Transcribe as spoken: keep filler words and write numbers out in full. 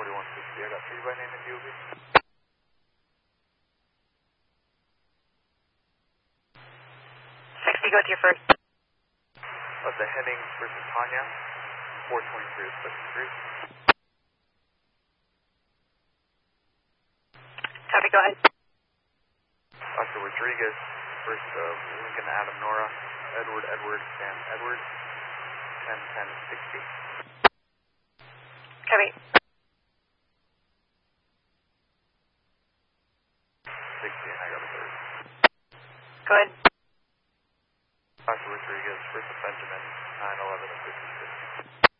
forty-one fifty. I got three by name and D O B. sixty, go to your first. That's the Hennings versus Tanya. four twenty-three is fifty-three. Copy, go ahead. Doctor Rodriguez, first uh, Lincoln Adam Nora, Edward Edward Sam Edward, ten ten sixty. Copy. sixty, and I got a third. Go ahead. Doctor Rodriguez, first of Benjamin, nine eleven and fifty-six.